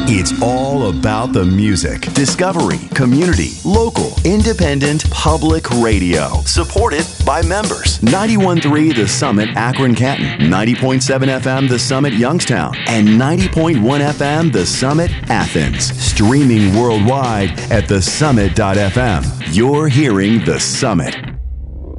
It's all about the music. Discovery, community, local, independent, public radio. Supported by members. 91.3 The Summit Akron Canton, 90.7 FM The Summit Youngstown, and 90.1 FM The Summit Athens. Streaming worldwide at thesummit.fm. You're hearing The Summit.